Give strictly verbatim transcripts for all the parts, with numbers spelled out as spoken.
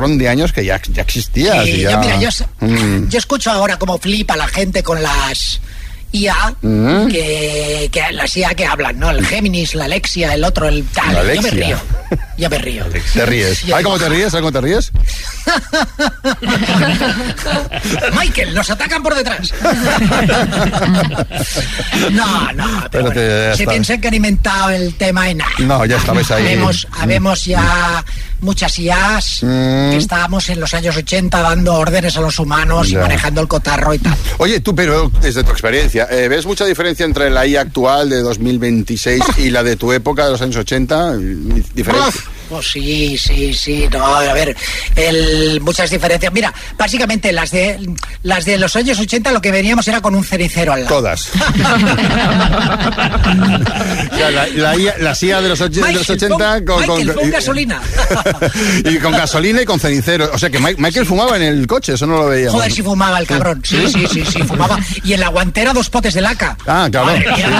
porrón de años que ya, ya existía. Sí, ya... Yo, mira, yo, mm. yo escucho ahora como flipa la gente con las I A, mm. que, que las I A que hablan, ¿no? El Géminis, la Alexia, el otro, el tal. La yo me río. Yo me río. Te ríes. Yo, Ay, ¿cómo te ríes? ¿Cómo te ríes? Michael, nos atacan por detrás. No, no, pero, pero bueno, se piensan que han inventado el tema y nada. No, ya estabais ahí. Habemos, habemos ya muchas I As mm. que estábamos en los años ochenta dando órdenes a los humanos ya. y manejando el cotarro y tal. Oye, tú, pero desde tu experiencia, eh, ¿ves mucha diferencia entre la I A actual de dos mil veintiséis y la de tu época de los años ochenta? ¿Diferencia? Pues sí, sí, sí, no, a ver, el, muchas diferencias. Mira, básicamente las de las de los años ochenta lo que veníamos era con un cenicero al lado. Todas. O sea, la, la I A, las I A de los, och- Michael, de los ochenta pon, con, Michael, con, pon y, gasolina. Y con gasolina y con cenicero. O sea que Mike, Michael fumaba en el coche, eso no lo veíamos. Joder, si fumaba el cabrón. Sí, sí, sí, sí, fumaba. Y en la guantera dos potes de laca. Ah, claro.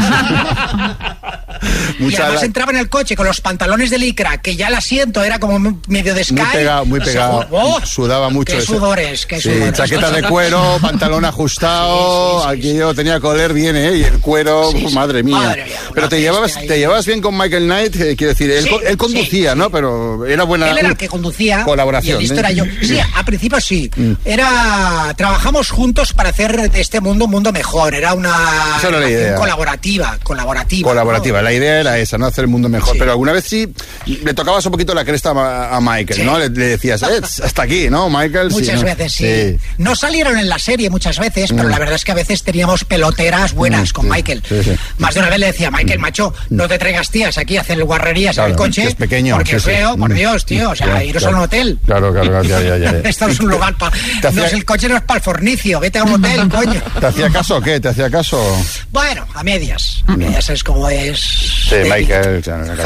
Y además la... entraba en el coche con los pantalones de licra, que ya el asiento era como medio de Sky. Muy pegado, muy pegado. Oh, sudaba mucho. Qué ese. sudores, qué sí, sudores. Chaqueta de cuero, pantalón ajustado, sí, sí, sí, aquí sí. yo tenía coler bien, ¿eh? Y el cuero, sí, sí. madre mía. Madre mía Pero te llevabas, te llevabas bien con Michael Knight, eh, quiero decir, él, sí, él conducía, sí, ¿no? Pero era buena. Él era el que conducía. Colaboración. Y el listo ¿eh? era yo. Sí, a principio sí. Mm. Era, trabajamos juntos para hacer de este mundo un mundo mejor. Era una esa era la idea. colaborativa, colaborativa. Colaborativa. ¿no? La idea era esa, no hacer el mundo mejor. Sí. Pero alguna vez sí le tocabas un poquito la cresta a, a Michael, sí. ¿no? Le, le decías, eh, hasta aquí, ¿no, Michael? Muchas sí, veces, ¿no? sí. sí. No salieron en la serie muchas veces, mm. pero la verdad es que a veces teníamos peloteras buenas mm, con sí, Michael. Sí, sí. Más de una vez le decía, Michael, macho, no te traigas tías aquí a hacer guarrerías claro, en el coche. Es pequeño. Porque es sí, feo, sí. por Dios, tío. O sea, claro, iros claro. a un hotel. Claro, claro, claro, ya, ya, ya. Esto es un lugar para... Hacía... No, el coche no es para el fornicio, vete a un hotel, coño. ¿Te hacía caso o qué? ¿Te hacía caso? Bueno, a medias. A medias es como es... Sí, Michael...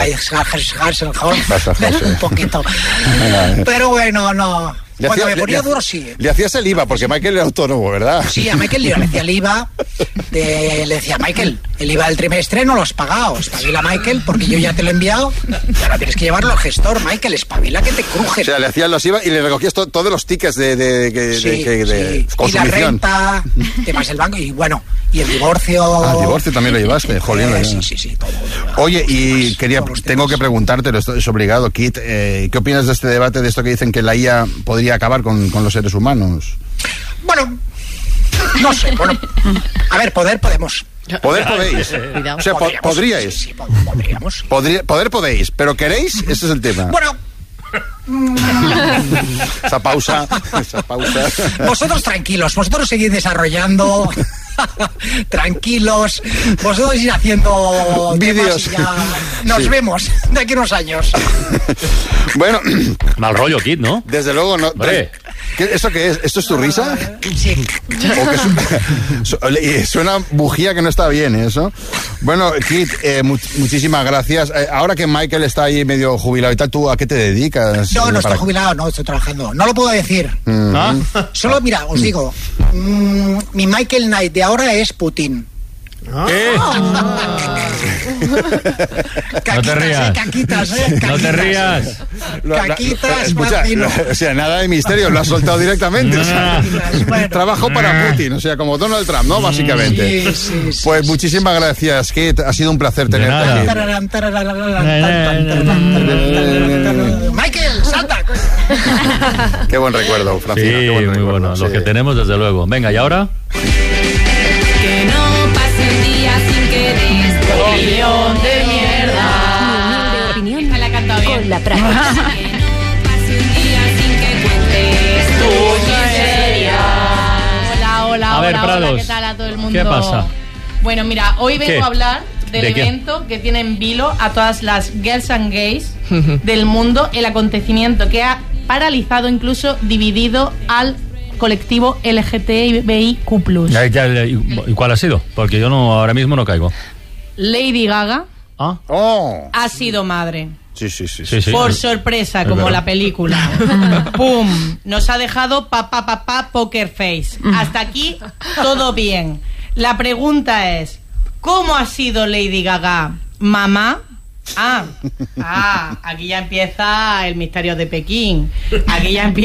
Un poquito. Pero bueno, no... Le Cuando hacía, me ponía le, duro, sí. Le hacías el I V A, porque Michael era autónomo, ¿verdad? Sí, a Michael le decía el I V A. De, le decía, Michael, el I V A del trimestre no lo has pagado. Espabila, Michael, porque yo ya te lo he enviado. Y ahora tienes que llevarlo al gestor, Michael. Espabila que te cruje. O sea, le hacías los I V A y le recogías to, todos los tickets de, de, de, sí, de, de, de sí. consumición. Y la renta, temas del banco. Y bueno, y el divorcio. Ah, el divorcio también lo llevaste. Jolín, eh, sí, sí, sí. Todo, Oye, y quería, tengo que preguntarte, lo es obligado, Kit, eh, ¿qué opinas de este debate, de esto que dicen que la I A podría acabar con, con los seres humanos? Bueno, no sé, bueno, a ver, poder podemos. Poder podéis. O sea, po podríais. Sí, sí, podríamos. Podría, poder podéis, pero ¿queréis? Ese es el tema. Bueno. esa pausa, esa pausa. Vosotros tranquilos, vosotros seguid desarrollando. Tranquilos, vosotros ir haciendo vídeos. Nos sí. vemos de aquí a unos años. Bueno, mal rollo, Kit, ¿no? Desde luego, no. ¿Qué, ¿Eso qué es? ¿Esto es tu risa? Sí. ¿O que su suena bujía que no está bien eso? Bueno, Kit, eh, mu muchísimas gracias. Eh, ahora que Michael está ahí medio jubilado y tal, ¿tú a qué te dedicas? No, no para... estoy jubilado, no, estoy trabajando. No lo puedo decir. Mm. ¿Ah? Solo, mira, os digo, mmm, mi Michael Knight de ahora es Putin. ¿Qué? Caquitas, no te rías. Eh, caquitas, eh, caquitas. No te rías. Caquitas, Escucha, o sea, nada de misterio, lo has soltado directamente. No, o sea, no. Bueno. Trabajo para Putin, o sea, como Donald Trump, ¿no? Básicamente. Sí, sí, sí, pues sí, muchísimas sí. gracias, Kit. Ha sido un placer tenerte aquí. Michael, salta. Qué buen recuerdo, Francina. Sí, qué buen muy recuerdo, bueno. sí. Lo que tenemos, desde luego. Venga, ¿y ahora? Que no pase un día sin que des tu opinión de mierda. Opinión Esta la canta bien. con la práctica. Que no pase un día sin que cuentes tu miseria. Hola, hola, A ver, hola, Prados, hola, ¿qué tal a todo el mundo? ¿qué pasa? Bueno, mira, hoy vengo ¿Qué? a hablar del ¿De qué? evento que tiene en vilo a todas las girls and gays del mundo, el acontecimiento que ha paralizado, incluso dividido al colectivo L G T B I Q plus. Ya, ya, ¿y cuál ha sido? Porque yo no ahora mismo no caigo. Lady Gaga ¿Ah? Oh. ha sido madre. Sí, sí, sí. Sí, sí. Por Es- sorpresa, es como verdad. la película. ¡Pum! Nos ha dejado papá, papá, poker face. Hasta aquí todo bien. La pregunta es, ¿cómo ha sido Lady Gaga mamá? Ah, ah, aquí ya empieza el misterio de Pekín. Aquí ya empieza